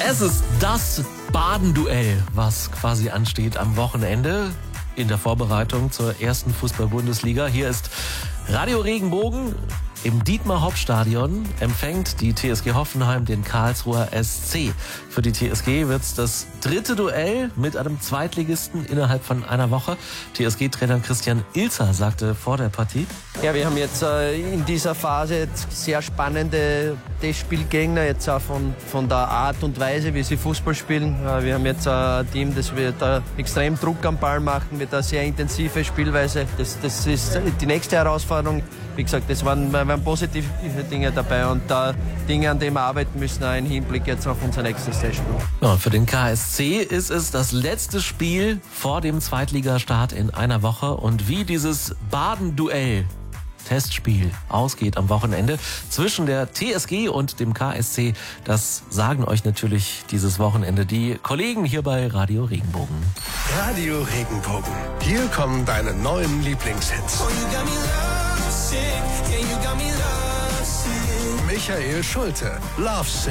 Es ist das Baden-Duell, was quasi ansteht am Wochenende in der Vorbereitung zur ersten Fußball-Bundesliga. Hier ist Radio Regenbogen. Im Dietmar-Hopp-Stadion empfängt die TSG Hoffenheim den Karlsruher SC. Für die TSG wird's das dritte Duell mit einem Zweitligisten innerhalb von einer Woche. TSG-Trainer Christian Ilzer sagte vor der Partie: Ja, wir haben jetzt in dieser Phase jetzt sehr spannende Testspielgegner, jetzt auch von der Art und Weise, wie sie Fußball spielen. Wir haben jetzt ein Team, das wird extrem Druck am Ball machen, mit einer sehr intensive Spielweise. Das ist die nächste Herausforderung. Wie gesagt, das waren positive Dinge dabei und Dinge, an denen wir arbeiten müssen, auch im Hinblick jetzt auf unser nächstes Testspiel. Ja, für den KSC ist es das letzte Spiel vor dem Zweitligastart in einer Woche. Und wie dieses Baden-Duell Testspiel ausgeht am Wochenende zwischen der TSG und dem KSC, das sagen euch natürlich dieses Wochenende die Kollegen hier bei Radio Regenbogen. Radio Regenbogen. Hier kommen deine neuen Lieblingshits. Michael Schulte, Love Sick.